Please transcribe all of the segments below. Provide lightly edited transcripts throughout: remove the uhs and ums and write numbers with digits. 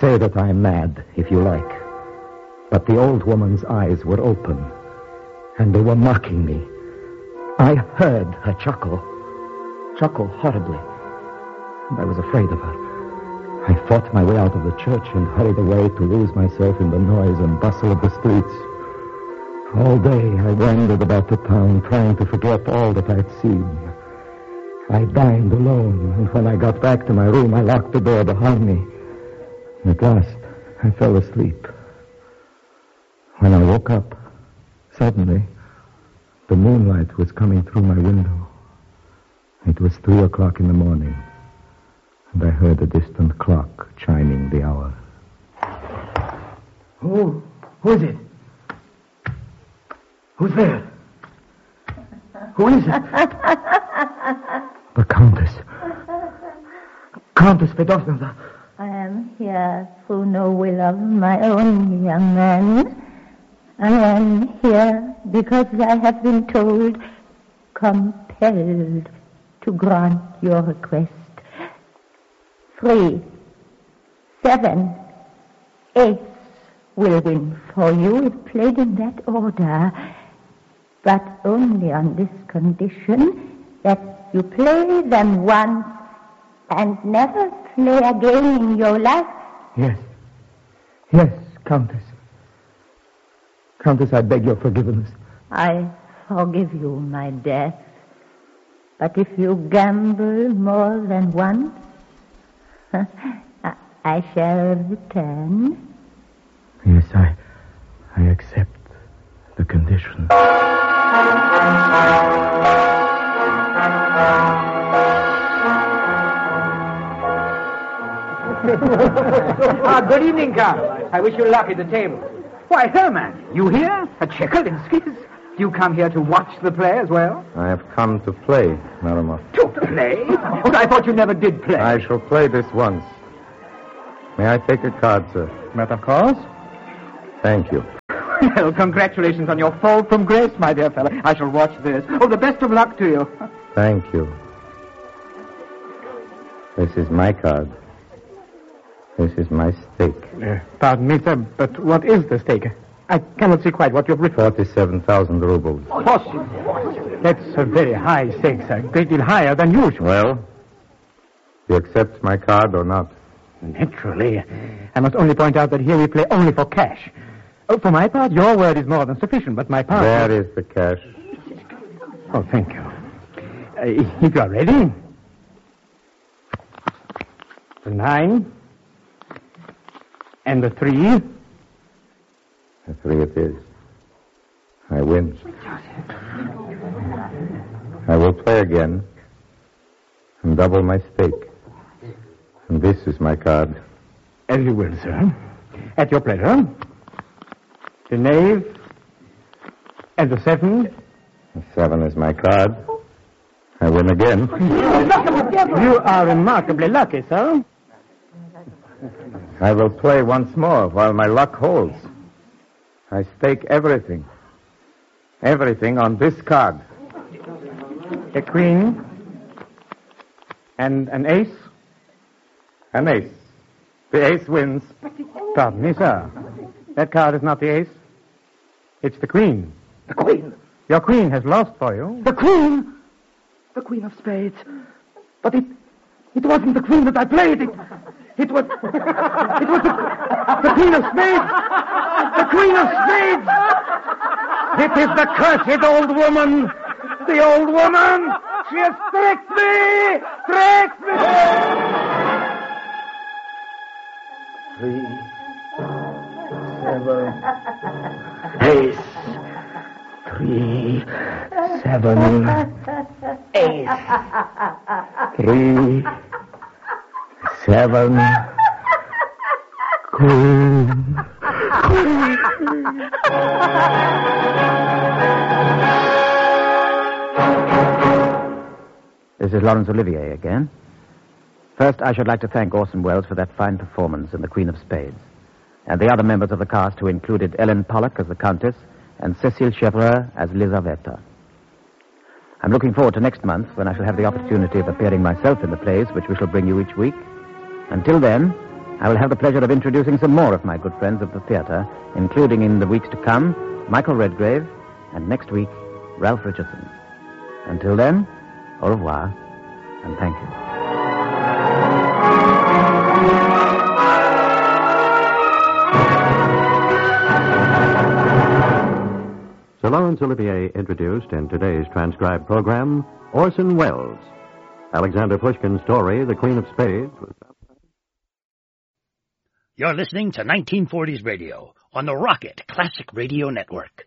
Say that I am mad, if you like. But the old woman's eyes were open, and they were mocking me. I heard her chuckle horribly, and I was afraid of her. I fought my way out of the church and hurried away to lose myself in the noise and bustle of the streets. All day I wandered about the town, trying to forget all that I'd seen. I dined alone, and when I got back to my room, I locked the door behind me. At last, I fell asleep. When I woke up, suddenly, the moonlight was coming through my window. It was 3:00 in the morning, and I heard a distant clock chiming the hour. Who is it? Who's there? Who is it? The Countess. Countess Fedosnova. I am here through no will of my own, young man. I am here because I have been told, compelled to grant your request. 3, 7, 8 will win for you if played in that order, but only on this condition, that you play them once and never play again in your life. Yes, Countess. Countess, I beg your forgiveness. I forgive you my death, but if you gamble more than once, I shall return. Yes, I accept the condition. Good evening, Carl. I wish you luck at the table. Why, Herman, you here at Chekalinsky's? Do you come here to watch the play as well? I have come to play, Naramov. To play? Oh, I thought you never did play. I shall play this once. May I take a card, sir? But of course. Thank you. Well, congratulations on your fall from grace, my dear fellow. I shall watch this. Oh, the best of luck to you. Thank you. This is my card. This is my stake. Pardon me, sir, but what is the stake? I cannot see quite what you've written. 47,000 rubles. That's a very high stake, sir. A great deal higher than usual. Well, you accept my card or not? Naturally. I must only point out that here we play only for cash. Oh, for my part, your word is more than sufficient, but my part... There is the cash. Oh, thank you. If you are ready. The 9... and the 3. The 3 it is. I win. I will play again and double my stake. And this is my card. As you will, sir. At your pleasure. The knave and the 7. The 7 is my card. I win again. You are remarkably lucky, sir. I will play once more while my luck holds. I stake everything. Everything on this card. A queen and an ace. An ace. The ace wins. Pardon me, sir. That card is not the ace. It's the queen. The queen? Your queen has lost for you. The queen? The queen of spades. But it wasn't the queen that I played. It was the queen of spades. The queen of spades. It is the cursed old woman. The old woman. She has tricked me. Tricked me. 3, 7, ace. 3, 7, ace. 3, 7, queen. This is Laurence Olivier again. First, I should like to thank Orson Welles for that fine performance in The Queen of Spades, and the other members of the cast who included Ellen Pollock as the Countess and Cécile Chevreux as Lizaveta. I'm looking forward to next month when I shall have the opportunity of appearing myself in the plays which we shall bring you each week. Until then, I will have the pleasure of introducing some more of my good friends of the theater, including in the weeks to come, Michael Redgrave, and next week, Ralph Richardson. Until then, au revoir, and thank you. Sir Laurence Olivier introduced in today's transcribed program Orson Welles. Alexander Pushkin's story, The Queen of Spades, was... You're listening to 1940s Radio on the Rocket Classic Radio Network.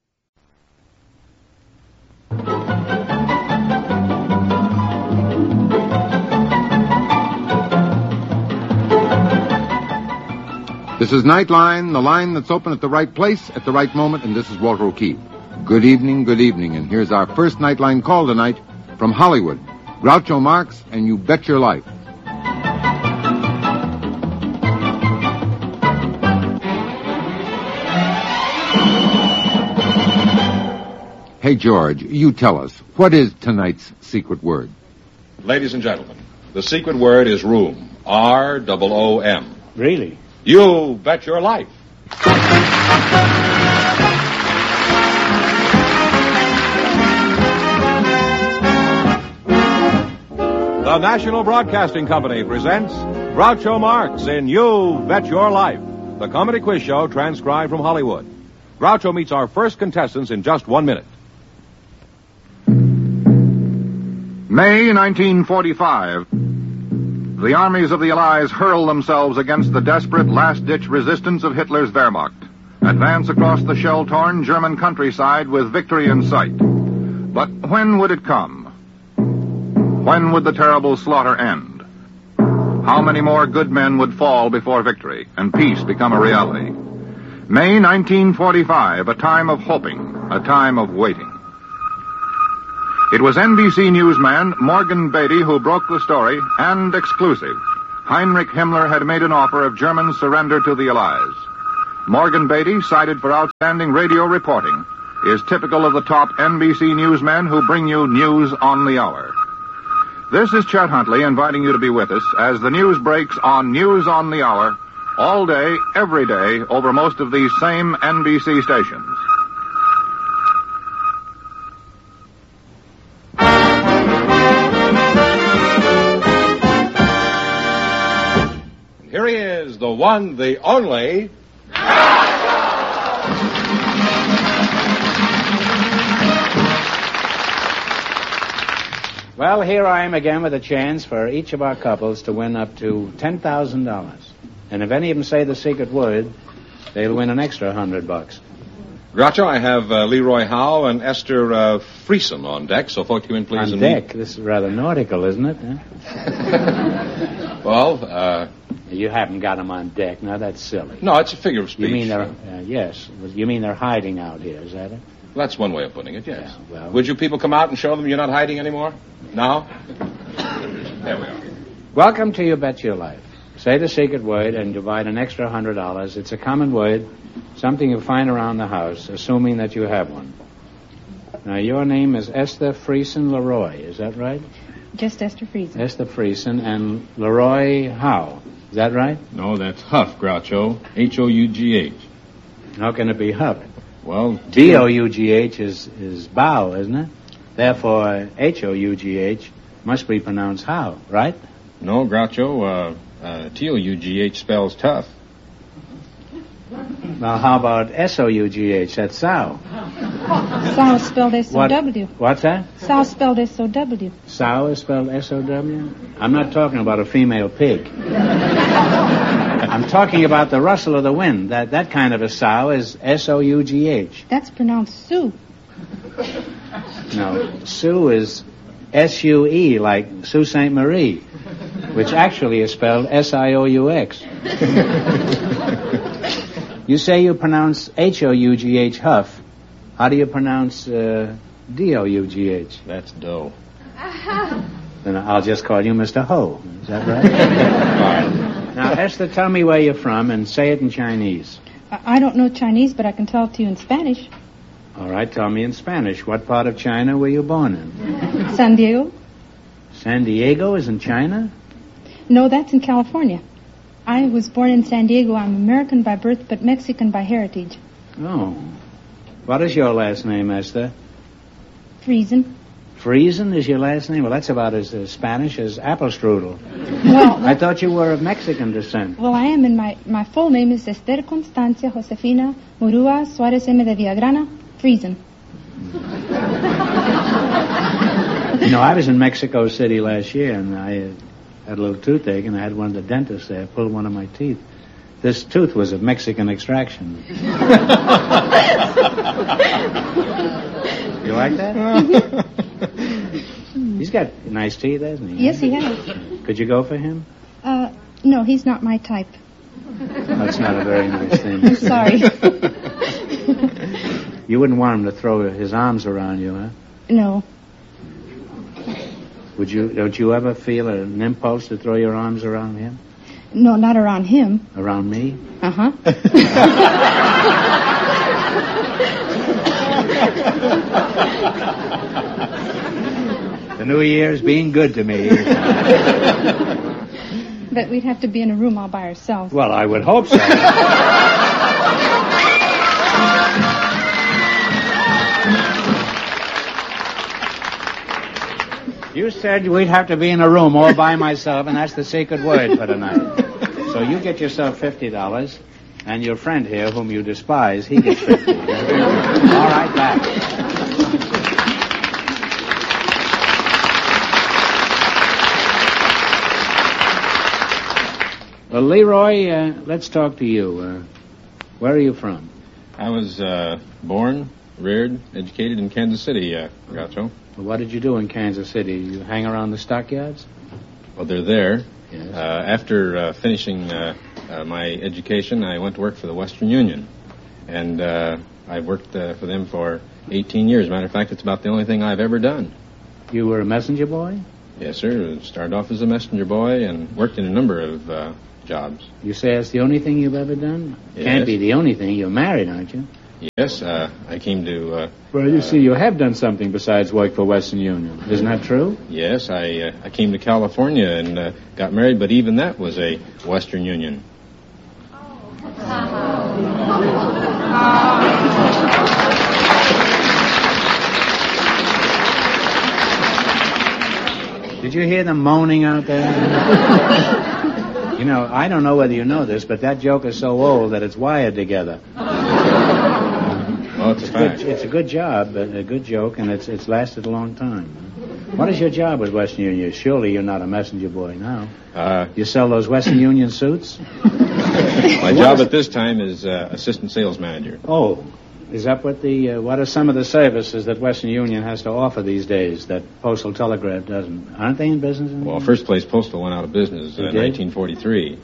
This is Nightline, the line that's open at the right place at the right moment, and this is Walter O'Keefe. Good evening, and here's our first Nightline call tonight from Hollywood. Groucho Marx and You Bet Your Life. Hey, George, you tell us, what is tonight's secret word? Ladies and gentlemen, the secret word is room. R-O-O-M. Really? You bet your life. The National Broadcasting Company presents Groucho Marx in You Bet Your Life, the comedy quiz show transcribed from Hollywood. Groucho meets our first contestants in just 1 minute. May 1945. The armies of the Allies hurl themselves against the desperate last-ditch resistance of Hitler's Wehrmacht, advance across the shell-torn German countryside with victory in sight. But when would it come? When would the terrible slaughter end? How many more good men would fall before victory and peace become a reality? May 1945, a time of hoping, a time of waiting. It was NBC newsman Morgan Beatty who broke the story, and exclusive. Heinrich Himmler had made an offer of German surrender to the Allies. Morgan Beatty, cited for outstanding radio reporting, is typical of the top NBC newsmen who bring you news on the hour. This is Chet Huntley inviting you to be with us as the news breaks on News on the Hour, all day, every day, over most of these same NBC stations. Here he is, the one, the only... Well, here I am again with a chance for each of our couples to win up to $10,000. And if any of them say the secret word, they'll win an extra $100. Groucho, I have Leroy Howe and Esther Friesen on deck, so folk you in, please. On deck? This is rather nautical, isn't it? Huh? Well, you haven't got them on deck. Now, that's silly. No, it's a figure of speech. You mean they're... yes. You mean they're hiding out here, is that it? That's one way of putting it, yes. Yeah, well... Would you people come out and show them you're not hiding anymore? No? There we are. Welcome to You Bet Your Life. Say the secret word and divide an extra $100. It's a common word, something you find around the house, assuming that you have one. Now, your name is Esther Friesen Leroy, is that right? Just Esther Friesen. Esther Friesen and Leroy Howe, is that right? No, that's Huff, Groucho. H-O-U-G-H. How can it be Huff? Well, D-O-U-G-H is bow, isn't it? Therefore, H-O-U-G-H must be pronounced Howe, right? No, Groucho, T-O-U-G-H spells tough. Well, how about S-O-U-G-H? That's sow. Sow is spelled S-O-W. What's that? Sow is spelled S-O-W. Sow is spelled S-O-W? I'm not talking about a female pig. I'm talking about the rustle of the wind. That kind of a sow is S-O-U-G-H. That's pronounced Sue. No, Sue is S-U-E, like Sault Ste. Marie, which actually is spelled S-I-O-U-X. You say you pronounce H-O-U-G-H Huff. How do you pronounce D-O-U-G-H? That's dough. Then I'll just call you Mr. Ho. Is that right? All right. Now, Esther, tell me where you're from and say it in Chinese. I don't know Chinese, but I can tell it to you in Spanish. All right, tell me in Spanish. What part of China were you born in? San Diego. San Diego is in China? No, that's in California. I was born in San Diego. I'm American by birth, but Mexican by heritage. Oh. What is your last name, Esther? Friesen. Friesen is your last name? Well, that's about as Spanish as apple strudel. Well, I thought you were of Mexican descent. Well, I am, and my full name is Esther Constancia Josefina Murúa Suárez M. de Villagrana Friesen. You know, I was in Mexico City last year, and I had a little toothache, and I had one of the dentists there pull one of my teeth. This tooth was of Mexican extraction. You like that? He's got nice teeth, hasn't he? Yes, he has. Could you go for him? No, he's not my type. That's not a very nice thing. I'm sorry. You wouldn't want him to throw his arms around you, huh? No. Don't you ever feel an impulse to throw your arms around him? No, not around him. Around me? Uh-huh. The new year's being good to me. But we'd have to be in a room all by ourselves. Well, I would hope so. You said we'd have to be in a room all by myself, and that's the secret word for tonight. So you get yourself $50, and your friend here, whom you despise, he gets $50. All right, back. Well, Leroy, let's talk to you. Where are you from? I was born, reared, educated in Kansas City, Groucho. Well, what did you do in Kansas City? You hang around the stockyards? Well, they're there. Yes. After finishing my education, I went to work for the Western Union. And I worked for them for 18 years. Matter of fact, it's about the only thing I've ever done. You were a messenger boy? Yes, sir. Started off as a messenger boy and worked in a number of jobs. You say it's the only thing you've ever done? Yes. Can't be the only thing. You're married, aren't you? Yes, I came to... well, you see, you have done something besides work for Western Union. Isn't that true? Yes, I came to California and got married, but even that was a Western Union. Did you hear them moaning out there? You know, I don't know whether you know this, but that joke is so old that it's wired together. Well, it's a good job, a good joke, and it's lasted a long time. What is your job with Western Union? Surely you're not a messenger boy now. You sell those Western Union suits? My job at this time is assistant sales manager. Oh, is that what what are some of the services that Western Union has to offer these days that Postal Telegraph doesn't? Aren't they in business anymore? Well, first place Postal went out of business in 1943.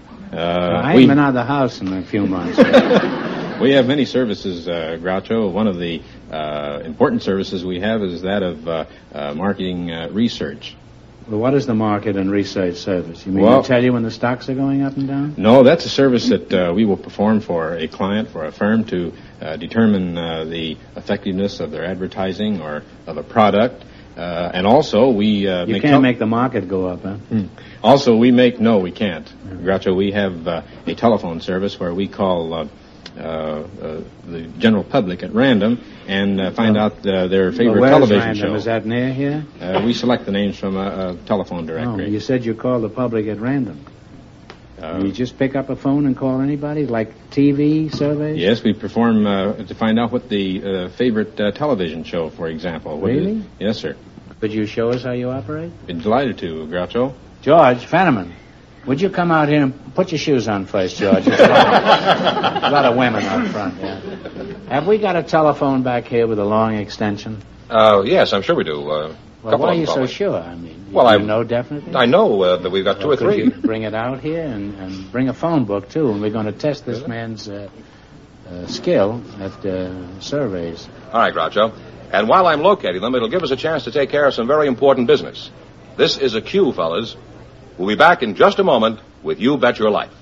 I haven't been out of the house in a few months. We have many services, Groucho. One of the important services we have is that of marketing research. Well, what is the market and research service? You mean to tell you when the stocks are going up and down? No, that's a service that we will perform for a client, for a firm, to determine the effectiveness of their advertising or of a product. And also, we You can't make the market go up, huh? Also, we can't. Groucho, we have a telephone service where we call the general public at random and find out their favorite television show. Is that near here? We select the names from a telephone directory. Oh, you said you call the public at random. You just pick up a phone and call anybody, like TV surveys? Yes, we perform to find out what the favorite television show, for example. Really? Yes, sir. Could you show us how you operate? Be delighted to, Groucho. George Fenneman, would you come out here and put your shoes on first, George? There's a lot of women out front, yeah. Have we got a telephone back here with a long extension? Yes, I'm sure we do. Well, why are you so sure? I mean, you know definitely? I know that we've got two or three. Could you bring it out here and bring a phone book, too, and we're going to test this man's skill at surveys. All right, Groucho. And while I'm locating them, it'll give us a chance to take care of some very important business. This is a cue, fellas. We'll be back in just a moment with You Bet Your Life.